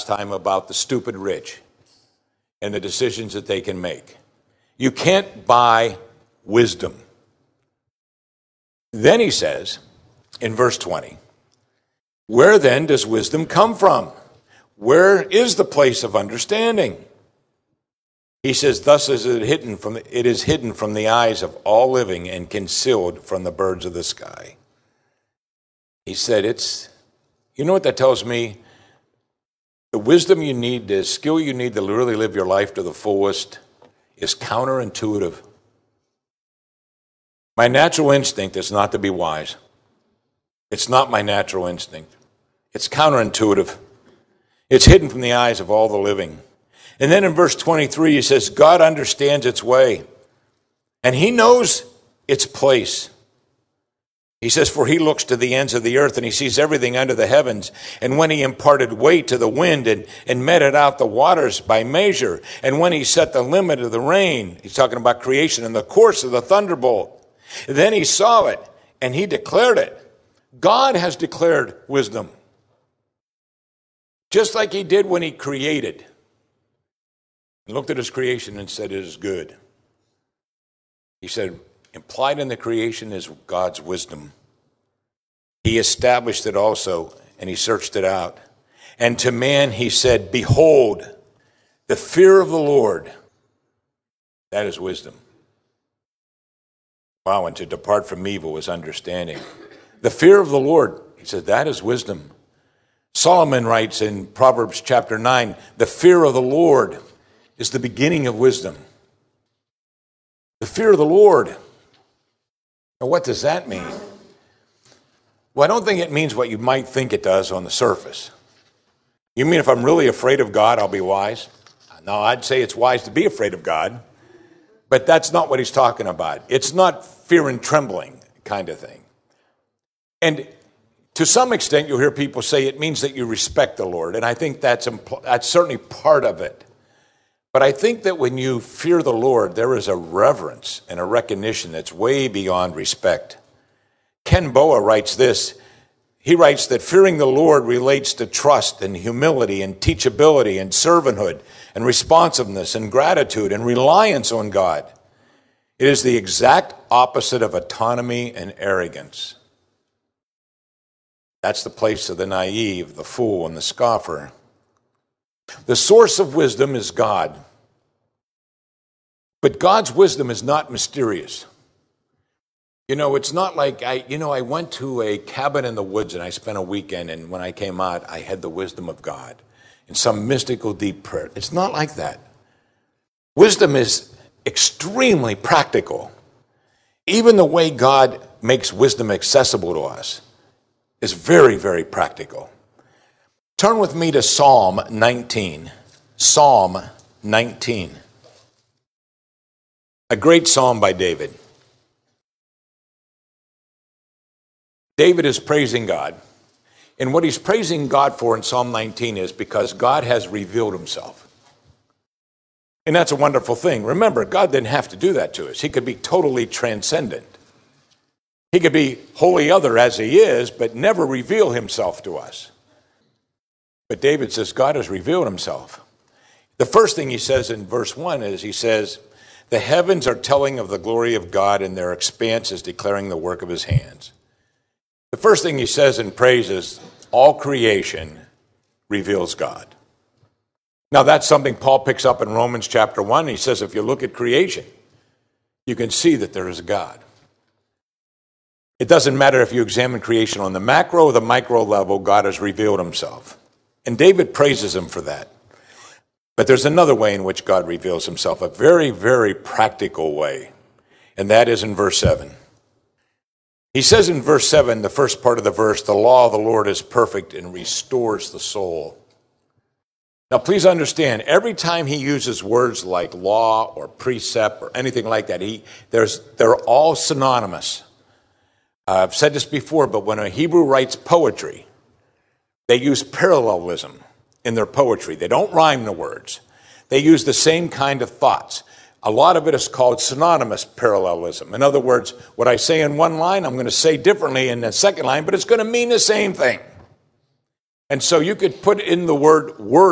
last time about the stupid rich and the decisions that they can make. You can't buy wisdom. Then he says in verse 20, where then does wisdom come from? Where is the place of understanding? He says, thus is it hidden from the eyes of all living and concealed from the birds of the sky. He said, you know what that tells me? The wisdom you need, the skill you need to really live your life to the fullest is counterintuitive. My natural instinct is not to be wise. It's not my natural instinct. It's counterintuitive. It's hidden from the eyes of all the living. And then in verse 23, he says, God understands its way, and he knows its place. He says, for he looks to the ends of the earth, and he sees everything under the heavens. And when he imparted weight to the wind and meted out the waters by measure, and when he set the limit of the rain, he's talking about creation, and the course of the thunderbolt, then he saw it, and he declared it. God has declared wisdom. Just like he did when he created. He looked at his creation and said, it is good. He said, implied in the creation is God's wisdom. He established it also, and he searched it out. And to man he said, behold, the fear of the Lord, that is wisdom. Wow, and to depart from evil is understanding. The fear of the Lord, he said, that is wisdom. Solomon writes in Proverbs chapter 9, the fear of the Lord is the beginning of wisdom. The fear of the Lord. Now, what does that mean? Well, I don't think it means what you might think it does on the surface. You mean if I'm really afraid of God, I'll be wise? No, I'd say it's wise to be afraid of God, but that's not what he's talking about. It's not fear and trembling kind of thing. And to some extent, you'll hear people say it means that you respect the Lord, and I think that's certainly part of it. But I think that when you fear the Lord, there is a reverence and a recognition that's way beyond respect. Ken Boa writes this. He writes that fearing the Lord relates to trust and humility and teachability and servanthood and responsiveness and gratitude and reliance on God. It is the exact opposite of autonomy and arrogance. That's the place of the naive, the fool, and the scoffer. The source of wisdom is God. But God's wisdom is not mysterious. You know, it's not like I went to a cabin in the woods and I spent a weekend, and when I came out, I had the wisdom of God in some mystical deep prayer. It's not like that. Wisdom is extremely practical. Even the way God makes wisdom accessible to us is very, very practical. Turn with me to Psalm 19. Psalm 19. A great psalm by David. David is praising God. And what he's praising God for in Psalm 19 is because God has revealed himself. And that's a wonderful thing. Remember, God didn't have to do that to us. He could be totally transcendent. He could be wholly other as he is, but never reveal himself to us. But David says God has revealed himself. The first thing he says in verse 1 is he says, the heavens are telling of the glory of God, and their expanse is declaring the work of his hands. The first thing he says in praise is all creation reveals God. Now that's something Paul picks up in Romans chapter 1. He says if you look at creation, you can see that there is a God. It doesn't matter if you examine creation on the macro or the micro level, God has revealed himself. And David praises him for that. But there's another way in which God reveals himself, a very, very practical way. And that is in verse 7. He says in verse 7, the first part of the verse, the law of the Lord is perfect and restores the soul. Now please understand, every time he uses words like law or precept or anything like that, they're all synonymous. I've said this before, but when a Hebrew writes poetry, they use parallelism in their poetry. They don't rhyme the words. They use the same kind of thoughts. A lot of it is called synonymous parallelism. In other words, what I say in one line, I'm going to say differently in the second line, but it's going to mean the same thing. And so you could put in the word